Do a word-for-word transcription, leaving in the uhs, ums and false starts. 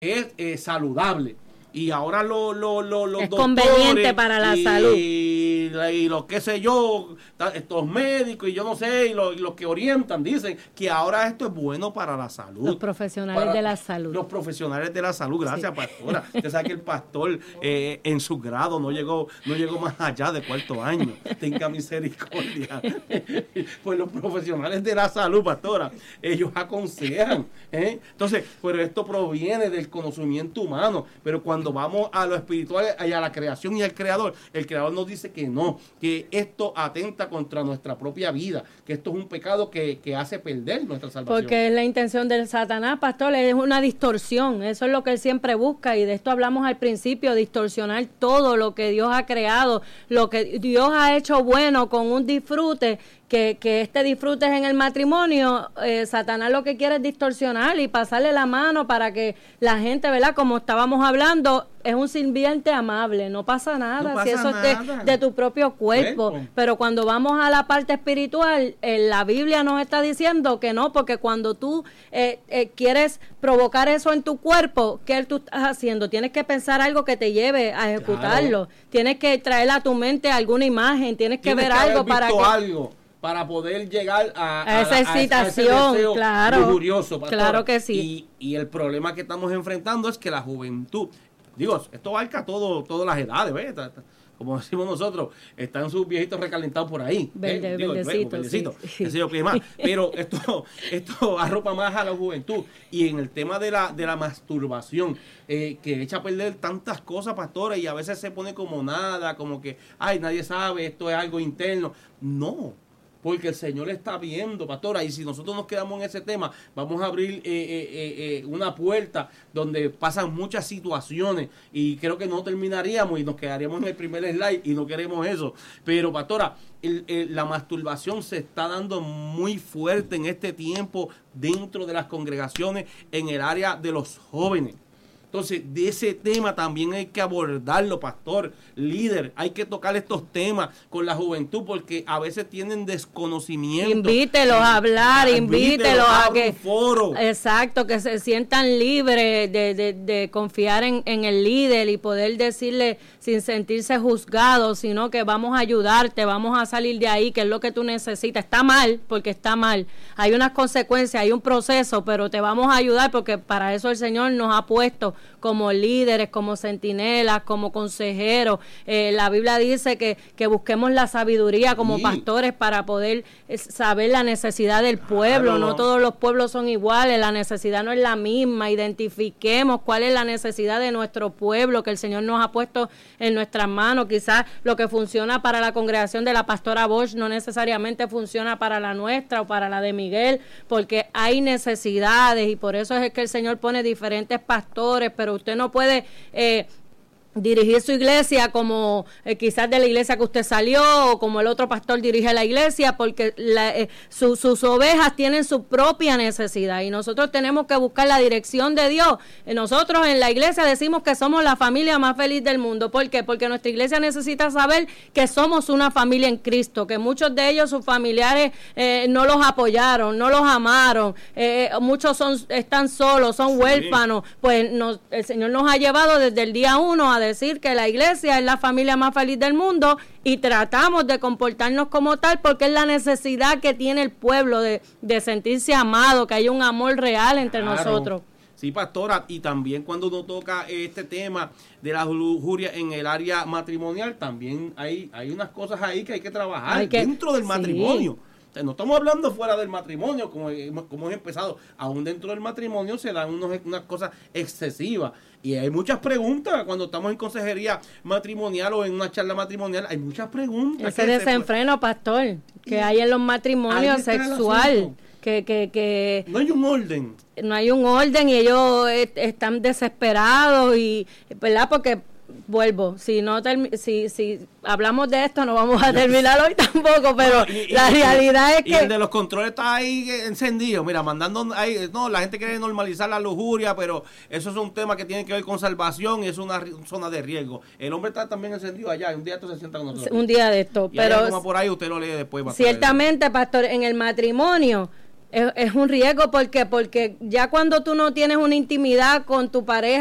es eh, saludable. Y ahora lo, lo, lo, los es doctores conveniente para la y, salud. Y, y los qué sé yo, estos médicos y yo no sé, y los, y los que orientan dicen que ahora esto es bueno para la salud. Los profesionales para, de la salud. Los profesionales de la salud, gracias, sí. Pastora. Usted sabe que el pastor eh, en su grado no llegó, no llegó más allá de cuarto año. Tenga misericordia. Pues los profesionales de la salud, pastora, ellos aconsejan. ¿eh? Entonces, pero esto proviene del conocimiento humano, pero cuando Cuando vamos a lo espiritual y a la creación y al creador, el creador nos dice que no, que esto atenta contra nuestra propia vida, que esto es un pecado que, que hace perder nuestra salvación. Porque es la intención del Satanás, pastor, es una distorsión, eso es lo que él siempre busca, y de esto hablamos al principio, distorsionar todo lo que Dios ha creado, lo que Dios ha hecho bueno con un disfrute, que, que este disfrute es en el matrimonio. eh, Satanás lo que quiere es distorsionar y pasarle la mano para que la gente, ¿verdad? Como estábamos hablando, es un sirviente amable, no pasa nada, no pasa si eso nada. es de, de tu propio cuerpo. cuerpo. Pero cuando vamos a la parte espiritual, eh, la Biblia nos está diciendo que no, porque cuando tú eh, eh, quieres provocar eso en tu cuerpo, ¿qué tú estás haciendo? Tienes que pensar algo que te lleve a ejecutarlo. Claro. Tienes que traer a tu mente alguna imagen, tienes que tienes ver que algo para que... algo. para poder llegar a, a esa a, excitación, a ese deseo claro, lujurioso, pastora. Claro que sí. Y, y el problema que estamos enfrentando es que la juventud, digo, esto abarca todo, todas las edades, ¿ves? Como decimos nosotros, están sus viejitos recalentados por ahí. Verde, ¿eh? Digo, verdecito, verdecito, sí. qué sé yo qué más. Pero esto, esto arropa más a la juventud. Y en el tema de la, de la masturbación, eh, que echa a perder tantas cosas, pastora, y a veces se pone como nada, como que, ay, nadie sabe, esto es algo interno. No. Porque el Señor está viendo, pastora, y si nosotros nos quedamos en ese tema, vamos a abrir eh, eh, eh, una puerta donde pasan muchas situaciones y creo que no terminaríamos y nos quedaríamos en el primer slide y no queremos eso. Pero, pastora, el, el, la masturbación se está dando muy fuerte en este tiempo dentro de las congregaciones en el área de los jóvenes. Entonces, de ese tema también hay que abordarlo, pastor, líder. Hay que tocar estos temas con la juventud porque a veces tienen desconocimiento. Invítelos a hablar, invítelos a, a que... foro. Exacto, que se sientan libres de, de, de confiar en, en el líder y poder decirle sin sentirse juzgados, sino que vamos a ayudarte, vamos a salir de ahí, que es lo que tú necesitas. Está mal, porque está mal. Hay unas consecuencias, hay un proceso, pero te vamos a ayudar porque para eso el Señor nos ha puesto como líderes, como centinelas, como consejeros. Eh, la Biblia dice que, que busquemos la sabiduría como sí. pastores para poder eh, saber la necesidad del pueblo. Claro. No todos los pueblos son iguales, la necesidad no es la misma. Identifiquemos cuál es la necesidad de nuestro pueblo que el Señor nos ha puesto en nuestras manos. Quizás lo que funciona para la congregación de la pastora Bosch no necesariamente funciona para la nuestra o para la de Miguel, porque hay necesidades y por eso es que el Señor pone diferentes pastores, pero usted no puede eh, dirigir su iglesia como eh, quizás de la iglesia que usted salió o como el otro pastor dirige la iglesia, porque la, eh, su, sus ovejas tienen su propia necesidad y nosotros tenemos que buscar la dirección de Dios. Eh, nosotros en la iglesia decimos que somos la familia más feliz del mundo. ¿Por qué? Porque nuestra iglesia necesita saber que somos una familia en Cristo, que muchos de ellos, sus familiares eh, no los apoyaron, no los amaron, eh, muchos son están solos, son sí. huérfanos. Pues nos, el Señor nos ha llevado desde el día uno a decir que la iglesia es la familia más feliz del mundo y tratamos de comportarnos como tal porque es la necesidad que tiene el pueblo de, de sentirse amado, que haya un amor real entre claro. nosotros. Sí, pastora, y también cuando uno toca este tema de la lujuria en el área matrimonial, también hay, hay unas cosas ahí que hay que trabajar hay que, dentro del matrimonio. Sí. No estamos hablando fuera del matrimonio, como, como hemos empezado. Aún dentro del matrimonio se dan unos, unas cosas excesivas. Y hay muchas preguntas cuando estamos en consejería matrimonial o en una charla matrimonial. Hay muchas preguntas. Ese desenfreno, pastor, que y hay en los matrimonios sexual. Que, que, que no hay un orden. No hay un orden y ellos est- están desesperados, y ¿verdad? Porque vuelvo, si no termi- si si hablamos de esto no vamos a terminar hoy tampoco, pero no, y, la y, realidad es y que el de los controles está ahí encendido, mira, mandando ahí, no, la gente quiere normalizar la lujuria, pero eso es un tema que tiene que ver con salvación y es una zona de riesgo. El hombre está también encendido allá, un día esto se sienta con nosotros. Un día de esto, y pero como por ahí usted lo lee después. Ciertamente, pastor, en el matrimonio Es, es un riesgo porque porque ya cuando tú no tienes una intimidad con tu pareja